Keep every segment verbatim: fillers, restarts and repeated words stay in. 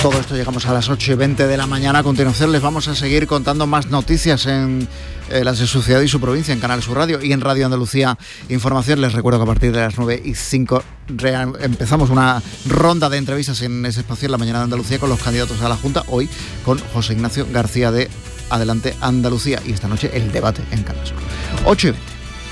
todo esto llegamos a las ocho y veinte de la mañana. A continuación les vamos a seguir contando más noticias en eh, las de su ciudad y su provincia, en Canal Sur Radio y en Radio Andalucía Información. Les recuerdo que a partir de las nueve y cinco empezamos una ronda de entrevistas en ese espacio en la mañana de Andalucía con los candidatos a la Junta, hoy con José Ignacio García de Adelante Andalucía, y esta noche el debate en Canal Sur. ocho y veinte.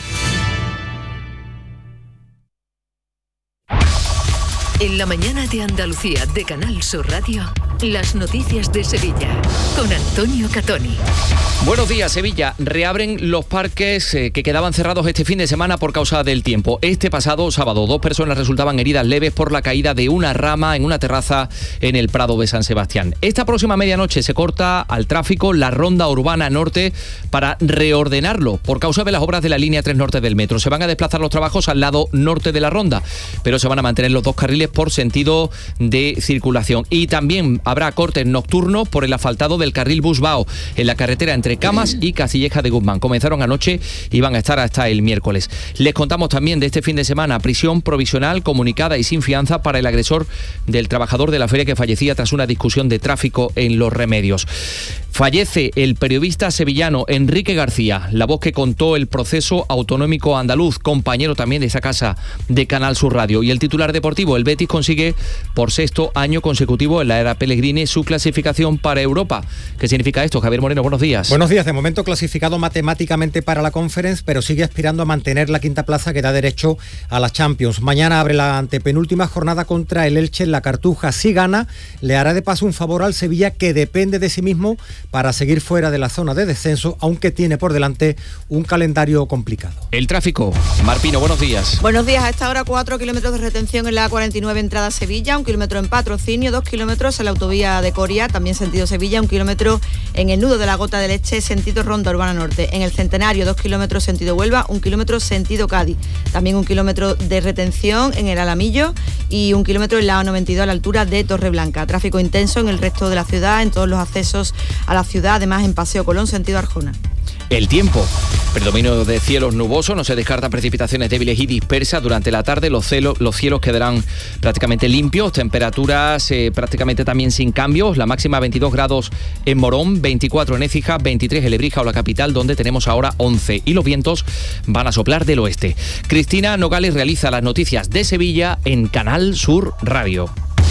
En la mañana de Andalucía de Canal Sur Radio, las noticias de Sevilla, con Antonio Catoni. Buenos días, Sevilla. Reabren los parques eh, que quedaban cerrados este fin de semana por causa del tiempo. Este pasado sábado, dos personas resultaban heridas leves por la caída de una rama en una terraza en el Prado de San Sebastián. Esta próxima medianoche se corta al tráfico la ronda urbana norte para reordenarlo por causa de las obras de la línea tres norte del metro. Se van a desplazar los trabajos al lado norte de la ronda, pero se van a mantener los dos carriles por sentido de circulación. Y también habrá cortes nocturnos por el asfaltado del carril Busbao en la carretera entre Camas y Castilleja de Guzmán. Comenzaron anoche y van a estar hasta el miércoles. Les contamos también de este fin de semana: prisión provisional comunicada y sin fianza para el agresor del trabajador de la feria que fallecía tras una discusión de tráfico en Los Remedios. Fallece el periodista sevillano Enrique García, la voz que contó el proceso autonómico andaluz, compañero también de esa casa de Canal Sur Radio. Y el titular deportivo, el Betis consigue por sexto año consecutivo en la era Pellegrini su clasificación para Europa. ¿Qué significa esto? Javier Moreno, buenos días. Buenos días. De momento clasificado matemáticamente para la Conference, pero sigue aspirando a mantener la quinta plaza que da derecho a la Champions. Mañana abre la antepenúltima jornada contra el Elche en la Cartuja. Si gana, le hará de paso un favor al Sevilla, que depende de sí mismo para seguir fuera de la zona de descenso, aunque tiene por delante un calendario complicado. El tráfico. Marpino, buenos días. Buenos días. A esta hora cuatro kilómetros de retención en la A cuarenta y nueve entrada a Sevilla, un kilómetro en Patrocinio, dos kilómetros en la autovía de Coria, también sentido Sevilla, un kilómetro en el nudo de la Gota de Leche, sentido Ronda Urbana Norte. En el Centenario, dos kilómetros sentido Huelva, un kilómetro sentido Cádiz. También un kilómetro de retención en el Alamillo y un kilómetro en la A noventa y dos a la altura de Torreblanca. Tráfico intenso en el resto de la ciudad, en todos los accesos a la ciudad, además en Paseo Colón, sentido Arjona. El tiempo. Predominio de cielos nubosos, no se descartan precipitaciones débiles y dispersas durante la tarde. Los cielos, los cielos quedarán prácticamente limpios, temperaturas eh, prácticamente también sin cambios. La máxima veintidós grados en Morón, veinticuatro en Écija, veintitrés en Lebrija o la capital, donde tenemos ahora once. Y los vientos van a soplar del oeste. Cristina Nogales realiza las noticias de Sevilla en Canal Sur Radio.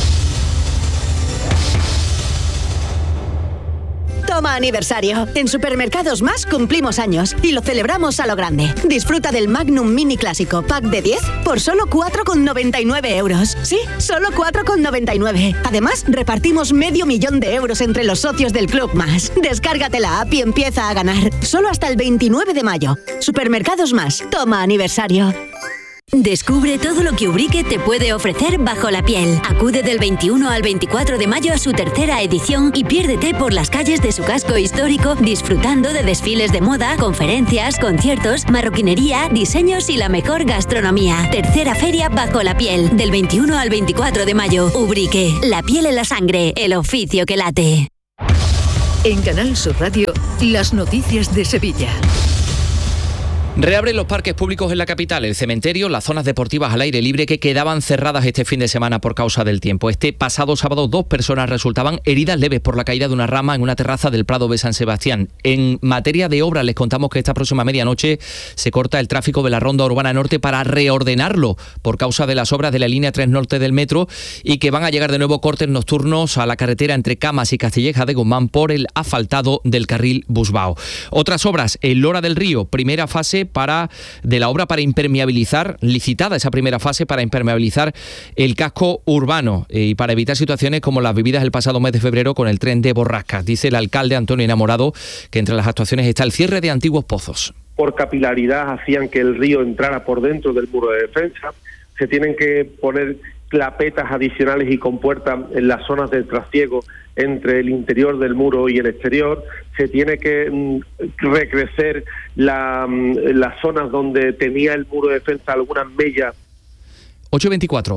Toma aniversario. En Supermercados Más cumplimos años y lo celebramos a lo grande. Disfruta del Magnum Mini Clásico Pack de diez por solo cuatro con noventa y nueve euros. Sí, solo cuatro con noventa y nueve. Además, repartimos medio millón de euros entre los socios del Club Más. Descárgate la app y empieza a ganar. Solo hasta el veintinueve de mayo. Supermercados Más. Toma aniversario. Descubre todo lo que Ubrique te puede ofrecer bajo la piel. Acude del veintiuno al veinticuatro de mayo a su tercera edición y piérdete por las calles de su casco histórico, disfrutando de desfiles de moda, conferencias, conciertos, marroquinería, diseños y la mejor gastronomía. Tercera feria bajo la piel, del veintiuno al veinticuatro de mayo. Ubrique, la piel en la sangre, el oficio que late. En Canal Sur Radio, las noticias de Sevilla. Reabren los parques públicos en la capital, el cementerio, las zonas deportivas al aire libre que quedaban cerradas este fin de semana por causa del tiempo. Este pasado sábado dos personas resultaban heridas leves por la caída de una rama en una terraza del Prado de San Sebastián. En materia de obras les contamos que esta próxima medianoche se corta el tráfico de la Ronda Urbana Norte para reordenarlo por causa de las obras de la línea tres norte del metro y que van a llegar de nuevo cortes nocturnos a la carretera entre Camas y Castilleja de Guzmán por el asfaltado del carril Busbao. Otras obras, el Lora del Río, primera fase para de la obra para impermeabilizar, licitada esa primera fase para impermeabilizar el casco urbano eh, y para evitar situaciones como las vividas el pasado mes de febrero con el tren de Borrascas. Dice el alcalde Antonio Enamorado que entre las actuaciones está el cierre de antiguos pozos. Por capilaridad hacían que el río entrara por dentro del muro de defensa. Se tienen que poner clapetas adicionales y compuertas en las zonas del trasiego entre el interior del muro y el exterior. Se tiene que mm, recrecer la, mm, las zonas donde tenía el muro de defensa algunas mellas. ocho veinticuatro.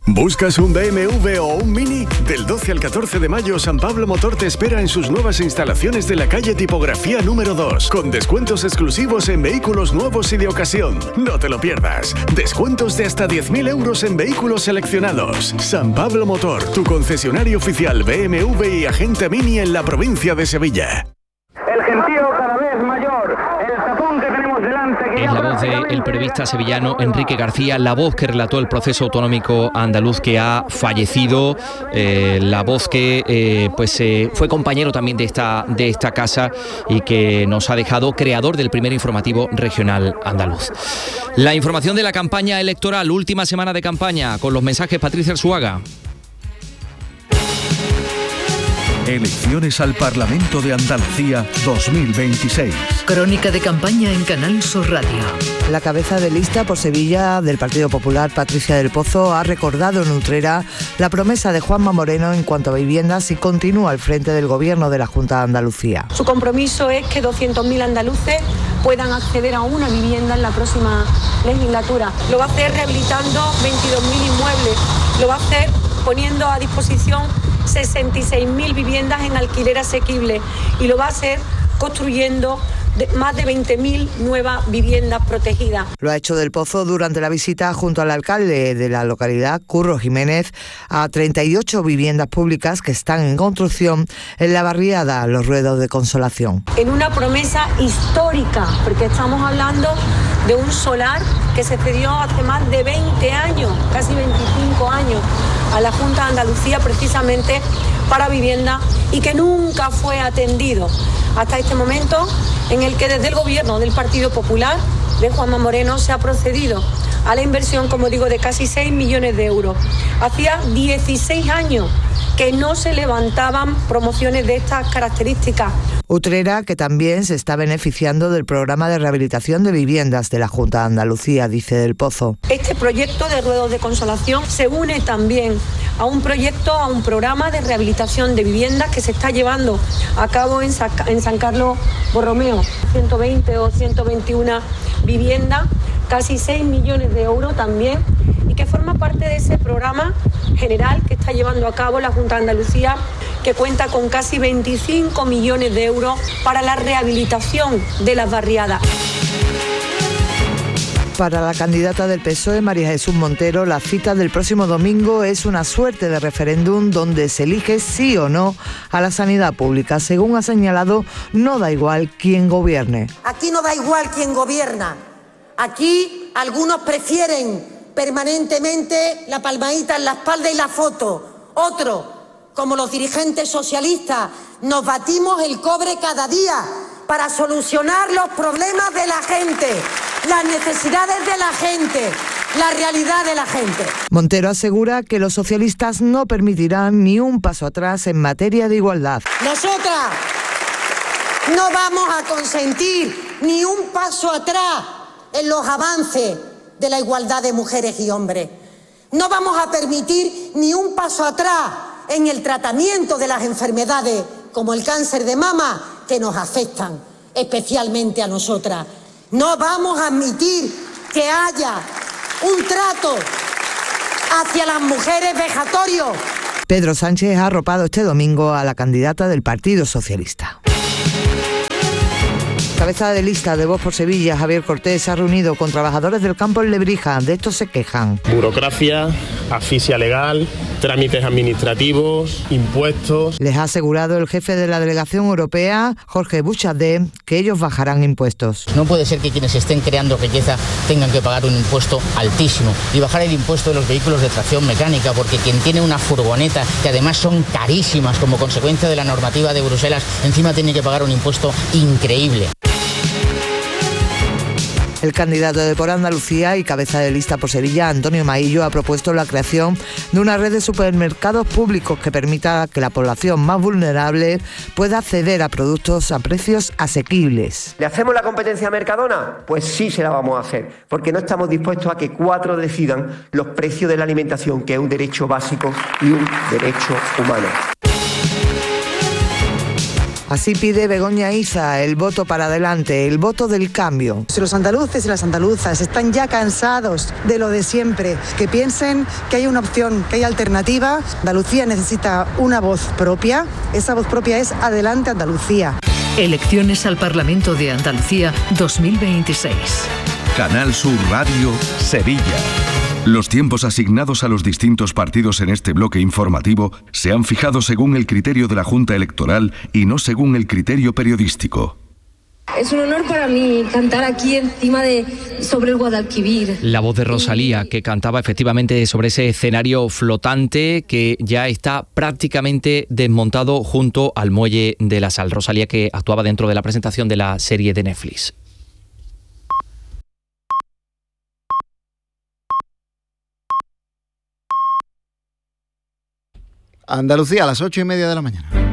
¿Buscas un B M W o un Mini? Del doce al catorce de mayo, San Pablo Motor te espera en sus nuevas instalaciones de la calle Tipografía número dos, con descuentos exclusivos en vehículos nuevos y de ocasión. No te lo pierdas. Descuentos de hasta diez mil euros en vehículos seleccionados. San Pablo Motor, tu concesionario oficial B M W y agente Mini en la provincia de Sevilla. El gentío cada vez mayor, el tapón que tenemos delante... Que es la voz del periodista sevillano Enrique García, la voz que relató el proceso autonómico andaluz que ha fallecido, eh, la voz que eh, pues eh, fue compañero también de esta, de esta casa y que nos ha dejado creador del primer informativo regional andaluz. La información de la campaña electoral, última semana de campaña, con los mensajes Patricia Arzuaga. Elecciones al Parlamento de Andalucía dos mil veintiséis. Crónica de campaña en Canal Sur Radio. La cabeza de lista por Sevilla del Partido Popular, Patricia del Pozo, ha recordado en Utrera la promesa de Juanma Moreno en cuanto a viviendas y continúa al frente del gobierno de la Junta de Andalucía. Su compromiso es que doscientos mil andaluces puedan acceder a una vivienda en la próxima legislatura. Lo va a hacer rehabilitando veintidós mil inmuebles, lo va a hacer poniendo a disposición sesenta y seis mil viviendas en alquiler asequible y lo va a hacer construyendo de más de veinte mil nuevas viviendas protegidas. Lo ha hecho del Pozo durante la visita junto al alcalde de la localidad, Curro Jiménez, a treinta y ocho viviendas públicas que están en construcción en la barriada Los Ruedos de Consolación. En una promesa histórica, porque estamos hablando de un solar que se cedió hace más de veinte años, casi veinticinco años, a la Junta de Andalucía precisamente para vivienda y que nunca fue atendido hasta este momento en el que desde el gobierno del Partido Popular de Juanma Moreno se ha procedido a la inversión, como digo, de casi seis millones de euros. Hacía dieciséis años que no se levantaban promociones de estas características. Utrera, que también se está beneficiando del programa de rehabilitación de viviendas de la Junta de Andalucía, dice del Pozo. Este proyecto de Ruedos de Consolación se une también a un proyecto, a un programa de rehabilitación de viviendas que se está llevando a cabo en San Carlos Borromeo. ciento veinte o ciento veintiuna viviendas, casi seis millones de euros también, y que forma parte de ese programa general que está llevando a cabo la Junta de Andalucía, que cuenta con casi veinticinco millones de euros para la rehabilitación de las barriadas. Para la candidata del P S O E, María Jesús Montero, la cita del próximo domingo es una suerte de referéndum donde se elige sí o no a la sanidad pública. Según ha señalado, no da igual quién gobierne. Aquí no da igual quién gobierna. Aquí algunos prefieren permanentemente la palmadita en la espalda y la foto. Otros, como los dirigentes socialistas, nos batimos el cobre cada día para solucionar los problemas de la gente, las necesidades de la gente, la realidad de la gente. Montero asegura que los socialistas no permitirán ni un paso atrás en materia de igualdad. Nosotras no vamos a consentir ni un paso atrás en los avances de la igualdad de mujeres y hombres. No vamos a permitir ni un paso atrás en el tratamiento de las enfermedades como el cáncer de mama que nos afectan especialmente a nosotras. No vamos a admitir que haya un trato hacia las mujeres vejatorio. Pedro Sánchez ha arropado este domingo a la candidata del Partido Socialista. Cabeza de lista de Vox por Sevilla, Javier Cortés, se ha reunido con trabajadores del campo en Lebrija. De esto se quejan. Burocracia, asfixia legal, trámites administrativos, impuestos. Les ha asegurado el jefe de la delegación europea, Jorge Buchardé, que ellos bajarán impuestos. No puede ser que quienes estén creando riqueza tengan que pagar un impuesto altísimo y bajar el impuesto de los vehículos de tracción mecánica, porque quien tiene una furgoneta, que además son carísimas como consecuencia de la normativa de Bruselas, encima tiene que pagar un impuesto increíble. El candidato de Por Andalucía y cabeza de lista por Sevilla, Antonio Maillo, ha propuesto la creación de una red de supermercados públicos que permita que la población más vulnerable pueda acceder a productos a precios asequibles. ¿Le hacemos la competencia a Mercadona? Pues sí se la vamos a hacer, porque no estamos dispuestos a que cuatro decidan los precios de la alimentación, que es un derecho básico y un derecho humano. Así pide Begoña Iza el voto para adelante, el voto del cambio. Si los andaluces y las andaluzas están ya cansados de lo de siempre, que piensen que hay una opción, que hay alternativa, Andalucía necesita una voz propia. Esa voz propia es Adelante Andalucía. Elecciones al Parlamento de Andalucía dos mil veintiséis. Canal Sur Radio, Sevilla. Los tiempos asignados a los distintos partidos en este bloque informativo se han fijado según el criterio de la Junta Electoral y no según el criterio periodístico. Es un honor para mí cantar aquí encima de sobre el Guadalquivir. La voz de Rosalía, que cantaba efectivamente sobre ese escenario flotante que ya está prácticamente desmontado junto al muelle de la Sal. Rosalía, que actuaba dentro de la presentación de la serie de Netflix. Andalucía a las ocho y media de la mañana.